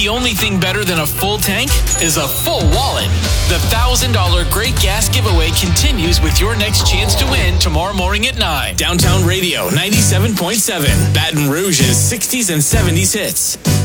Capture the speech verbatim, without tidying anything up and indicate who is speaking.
Speaker 1: the only thing better than a full tank is a full wallet. The one thousand dollars Great Gas Giveaway continues with your next chance to win tomorrow morning at nine. Downtown Radio ninety-seven point seven. Baton Rouge's sixties and seventies hits.